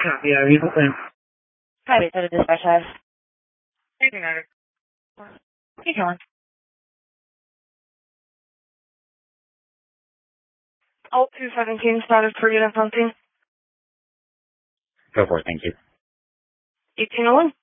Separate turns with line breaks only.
Copy, are you open?
Hi, wait, so the dispatch has.
Hey, United.
Hey, Helen.
All 217 started for unit something.
Go for it, thank you.
1801.